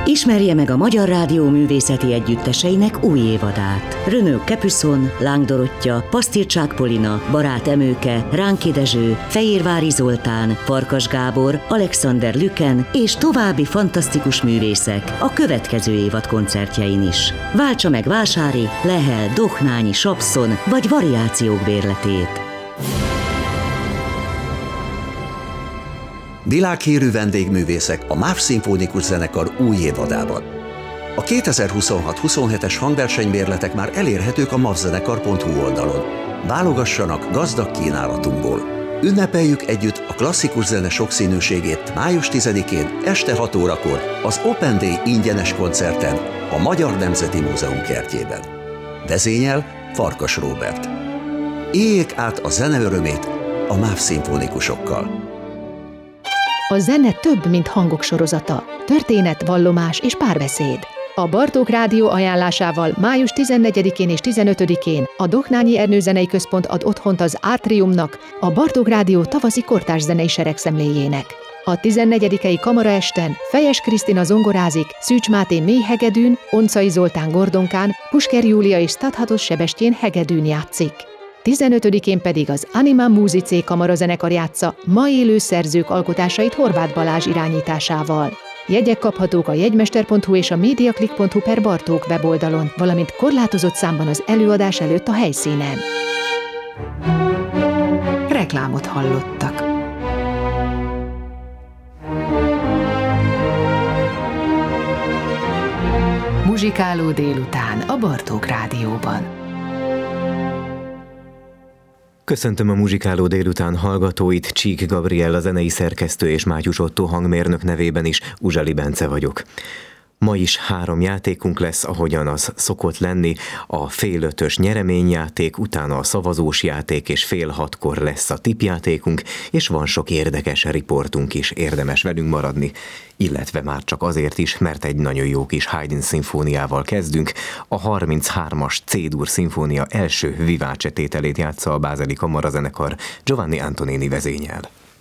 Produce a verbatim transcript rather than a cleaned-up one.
Ismerje meg a Magyar Rádió művészeti együtteseinek új évadát. Renaud Capuçon, Láng Dorottya, Pasztircsák Polina, Barát Emőke, Ránki Dezső, Fehérvári Zoltán, Farkas Gábor, Alexander Lüken és további fantasztikus művészek a következő évad koncertjein is. Váltsa meg Vásári, Lehel, Dohnányi, Sapszon vagy variációk bérletét. Világhírű vendégművészek a MÁV Szimfonikus Zenekar új évadában. A kétezer-huszonhat-huszonhetes hangversenybérletek már elérhetők a mavzenekar pont hu oldalon. Válogassanak gazdag kínálatunkból. Ünnepeljük együtt a klasszikus zene sokszínűségét május tizedikén este hat órakor az Open Day ingyenes koncerten a Magyar Nemzeti Múzeum kertjében. Vezényel Farkas Róbert. Éljék át a zene örömét a MÁV szimfonikusokkal. A zene több, mint hangok sorozata. Történet, vallomás és párbeszéd. A Bartók Rádió ajánlásával május tizennegyedikén és tizenötödikén a Dohnányi Ernő Zenei Központ ad otthont az Átriumnak, a Bartók Rádió tavaszi kortárs zenei seregszemléjének. A tizennegyedikei kamaraesten Fejes Krisztina zongorázik, Szűcs Máté mélyhegedűn, Oncai Zoltán gordonkán, Pusker Júlia és Stadhatos Sebestyén hegedűn játszik. tizenötödikén pedig az Anima Musicé kamarazenekar játsza ma élő szerzők alkotásait Horváth Balázs irányításával. Jegyek kaphatók a jegymester pont hu és a mediaclick pont hu per Bartók weboldalon, valamint korlátozott számban az előadás előtt a helyszínen. Reklámot hallottak. Muzsikáló délután a Bartók Rádióban. Köszöntöm a Muzsikáló délután hallgatóit, Csík Gabriella zenei szerkesztő és Mátyus Ottó hangmérnök nevében is Uzsali Bence vagyok. Ma is három játékunk lesz, ahogyan az szokott lenni, a fél ötös nyereményjáték, utána a szavazós játék, és fél hatkor lesz a tippjátékunk, és van sok érdekes riportunk is, érdemes velünk maradni, illetve már csak azért is, mert egy nagyon jó kis Haydn szimfóniával kezdünk, a harminchármas C-dur szimfónia első viváce tételét játsza a Bázeli Kamarazenekar Giovanni Antonini vezényel.